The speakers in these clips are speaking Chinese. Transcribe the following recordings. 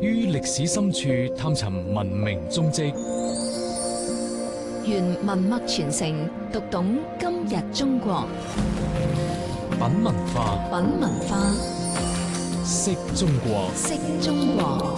於歷史深處探尋文明蹤跡， 願文脈傳承，讀懂今日中國。 品文化， 品文化， 識中國， 識中國。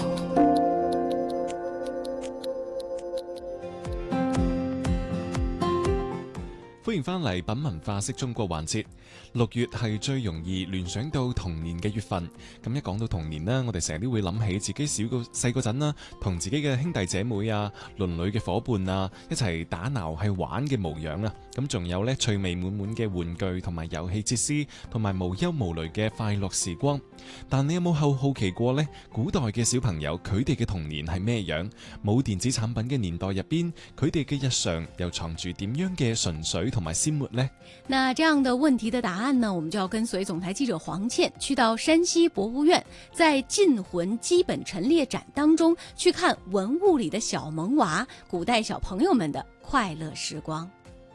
歡迎翻嚟品文化識中國環節。6月係最容易聯想到童年嘅月份。咁一講到童年啦，我哋成日都會諗起自己細個陣啦，同自己嘅兄弟姐妹啊、鄰里嘅伙伴啊，一齊打鬧去玩嘅模樣啊。咁仲有呢，趣味滿滿嘅玩具同埋遊戲設施，同埋無憂無慮嘅快樂時光。但你有冇好奇過呢？古代嘅小朋友佢哋嘅童年係咩樣？冇電子產品嘅年代入邊，佢哋嘅日常又藏住點樣嘅純粹同埋鮮活呢？ 那這樣的問題的答案呢，我們就要跟隨總台記者黃倩去到山西博物院，在禁魂基本陳列展當中去看文物裏的小萌娃，古代小朋友們的快樂時光。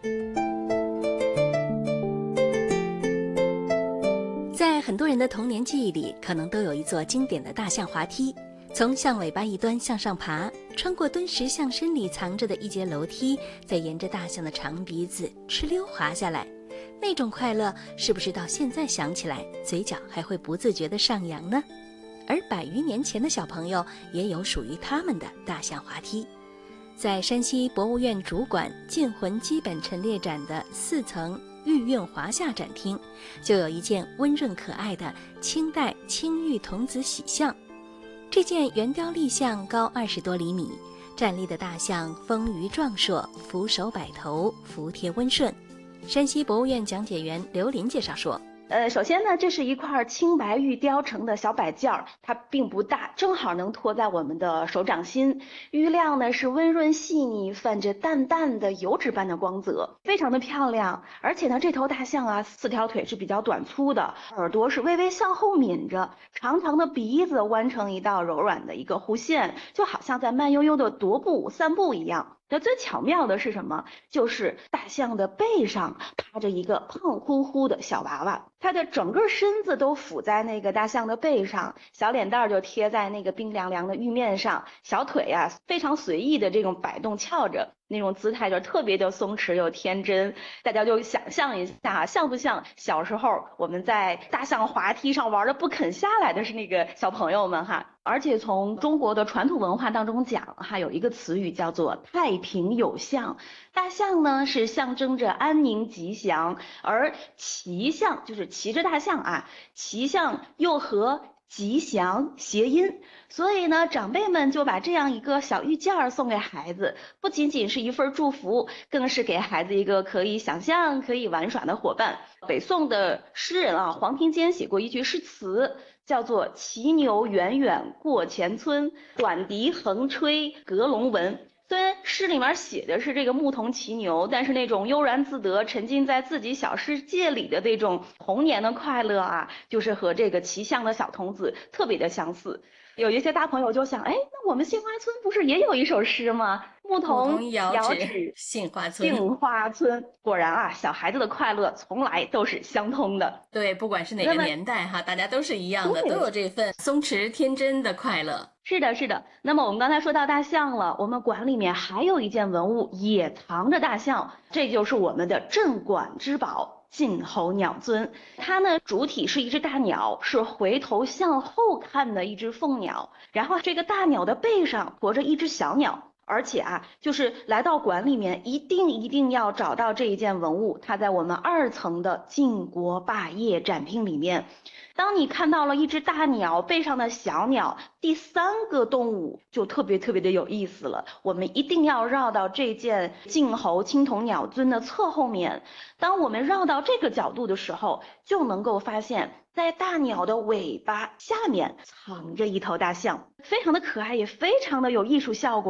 在很多人的童年記憶裏，可能都有一座經典的大象滑梯，從象尾巴一端向上爬，穿過敦實象身裏藏着的一節樓梯，再沿着大象的長鼻子哧溜滑下來，那種快樂是不是到現在想起來，嘴角還會不自覺地上揚呢？而100餘年前的小朋友也有屬於他們的大象滑梯。在山西博物院主館禁魂基本陳列展的4層玉韻華夏展廳，就有一件溫潤可愛的清代青玉童子洗象。這件圓雕立象高20多厘米，站立的大象豐腴壯碩，俯首擺頭，服帖溫順。山西博物院講解員劉林介紹說， 首先呢，這是一塊青白玉雕成的小擺件兒，它並不大，正好能托在我們的手掌心。玉亮呢是溫潤細膩，泛着淡淡的油脂般的光澤，非常的漂亮。而且呢，這頭大象啊，4條腿是比較短粗的，耳朵是微微向後抿着，長長的鼻子彎成一道柔軟的一個弧線，就好像在慢悠悠的踱步散步一樣。那最巧妙的是什麼？就是大象的背上趴着一個胖乎乎的小娃娃，它的整個身子都俯在那個大象的背上，小臉蛋就貼在那個冰涼涼的玉面上，小腿啊非常隨意的這種擺動翹着，那種姿態就特別的鬆弛又天真。大家就想象一下，像不像小時候我們在大象滑梯上玩的不肯下來的是那個小朋友們哈？而且從中國的傳統文化當中講，還有一個詞語叫做太平有象。大象呢是象徵着安寧吉祥，而騎象就是騎着大象啊，騎象又和吉祥諧音，所以呢長輩們就把這樣一個小玉件兒送給孩子，不僅僅是一份祝福，更是給孩子一個可以想象可以玩耍的夥伴。北宋的詩人啊黃庭堅寫過一句詩詞，叫做騎牛遠遠過前村，短笛橫吹閣龍聞。雖然詩裡面寫的是這個牧童騎牛，但是那種悠然自得、沉浸在自己小世界裡的這種童年的快樂啊，就是和這個騎象的小童子特別的相似。有一些大朋友就想，哎，那我們杏花村不是也有一首詩嗎？牧童遙指杏花村。 杏花村，果然啊，小孩子的快樂從來都是相通的。 對，不管是哪個年代哈，大家都是一樣的，都有這份鬆弛天真的快樂。 是的，是的。那麼我們剛才說到大象了，我們館裡面還有一件文物也藏着大象，這就是我們的鎮館之寶禁猴鳥尊。它呢主體是一隻大鳥，是回頭向後看的一隻鳳鳥，然後這個大鳥的背上馱着一隻小鳥。而且啊，就是來到館裡面一定要找到這一件文物，它在我們2層的晉國霸業展廳裡面。當你看到了一隻大鳥背上的小鳥，第3個動物就特別的有意思了。我們一定要繞到這件禁猴青銅鳥尊的側後面。當我們繞到這個角度的時候，就能夠發現在大鳥的尾巴下面藏着一頭大象，非常的可愛，也非常的有藝術效果。